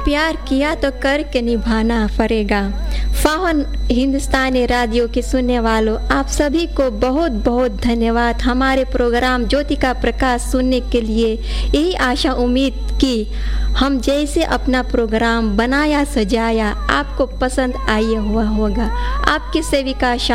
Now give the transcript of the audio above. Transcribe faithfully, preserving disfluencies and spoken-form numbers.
प्यार किया तो करके निभाना पड़ेगा। फाहन हिंदुस्तानी रेडियो के सुनने वालों, आप सभी को बहुत बहुत धन्यवाद हमारे प्रोग्राम ज्योति का प्रकाश सुनने के लिए। यही आशा उम्मीद कि हम जैसे अपना प्रोग्राम बनाया सजाया आपको पसंद आया हुआ होगा। आपकी सेविका